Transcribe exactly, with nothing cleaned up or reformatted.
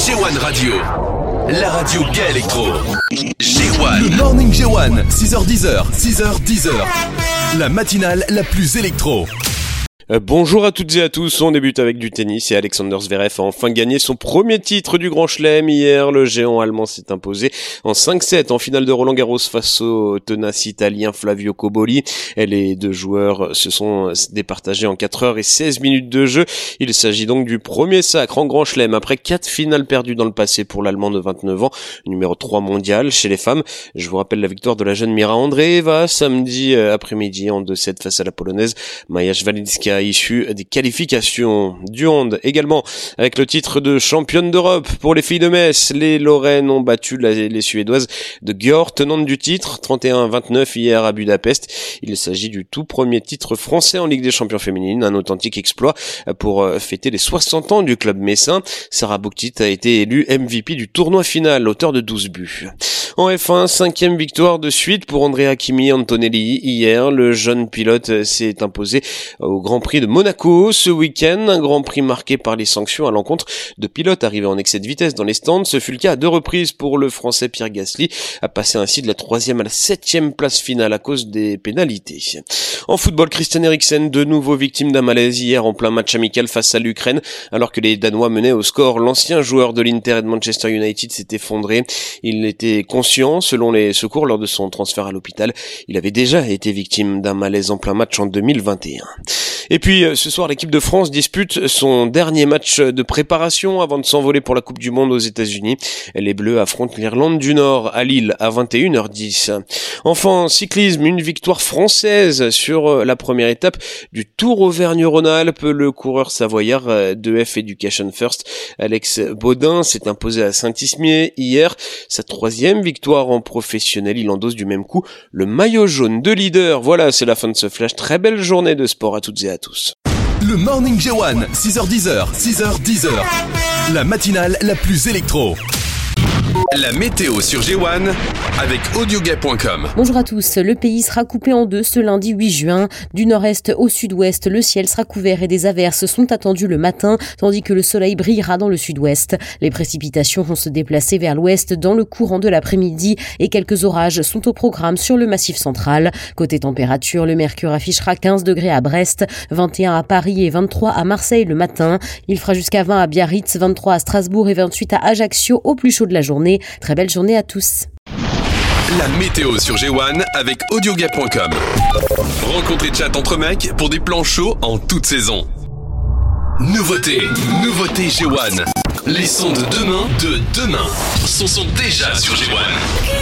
G un Radio, la radio gay électro. G un. Le Morning G un, six heures dix, six heures dix. La matinale la plus électro. Euh, bonjour à toutes et à tous, on débute avec du tennis et Alexander Zverev a enfin gagné son premier titre du Grand Chelem. Hier, le géant allemand s'est imposé en cinq sept en finale de Roland Garros face au tenace italien Flavio Cobolli. Les deux joueurs se sont départagés en quatre heures et seize minutes de jeu. Il s'agit donc du premier sacre en Grand Chelem après quatre finales perdues dans le passé pour l'Allemand de vingt-neuf ans, numéro trois mondial chez les femmes. Je vous rappelle la victoire de la jeune Mira Andreeva samedi après-midi en deux sept face à la Polonaise Maja Swiatek, issue des qualifications du hand. Également, avec le titre de championne d'Europe pour les filles de Metz, les Lorraines ont battu la, les Suédoises de Győr, tenantes du titre, trente et un à vingt-neuf hier à Budapest. Il s'agit du tout premier titre français en Ligue des champions féminines, un authentique exploit pour fêter les soixante ans du club messin. Sarah Bouktit a été élue M V P du tournoi final, auteur de douze buts. En F un, cinquième victoire de suite pour Andrea Kimi Antonelli. Hier, le jeune pilote s'est imposé au Grand Prix de Monaco ce week-end, un Grand Prix marqué par les sanctions à l'encontre de pilotes arrivés en excès de vitesse dans les stands. Ce fut le cas à deux reprises pour le Français Pierre Gasly, a passé ainsi de la troisième à la septième place finale à cause des pénalités. En football, Christian Eriksen, de nouveau victime d'un malaise hier en plein match amical face à l'Ukraine, alors que les Danois menaient au score. L'ancien joueur de l'Inter et de Manchester United s'est effondré. Il était conscient, selon les secours, lors de son transfert à l'hôpital. Il avait déjà été victime d'un malaise en plein match en deux mille vingt et un. Et puis ce soir, l'équipe de France dispute son dernier match de préparation avant de s'envoler pour la Coupe du Monde aux États-Unis. Les Bleus affrontent l'Irlande du Nord à Lille à vingt et une heures dix. Enfin, en cyclisme, une victoire française sur la première étape du Tour Auvergne-Rhône-Alpes. Le coureur savoyard de F Education First, Alex Baudin, s'est imposé à Saint-Ismier hier. Sa troisième victoire en professionnel. Il endosse du même coup le maillot jaune de leader. Voilà, c'est la fin de ce flash. Très belle journée de sport à toutes et à tous. Le Morning G un, six heures dix, six heures dix. La matinale la plus électro. La météo sur G un avec audiogay point com. Bonjour à tous. Le pays sera coupé en deux ce lundi huit juin. Du nord-est au sud-ouest, le ciel sera couvert et des averses sont attendues le matin, tandis que le soleil brillera dans le sud-ouest. Les précipitations vont se déplacer vers l'ouest dans le courant de l'après-midi et quelques orages sont au programme sur le massif central. Côté température, le mercure affichera quinze degrés à Brest, vingt et un à Paris et vingt-trois à Marseille le matin. Il fera jusqu'à vingt à Biarritz, vingt-trois à Strasbourg et vingt-huit à Ajaccio au plus chaud de la journée. Très belle journée à tous. La météo sur G un avec audiogay point com. Rencontre et chat entre mecs pour des plans chauds en toute saison. Nouveauté, nouveauté G un. Les sons de demain, de demain, sont, sont déjà sur G un.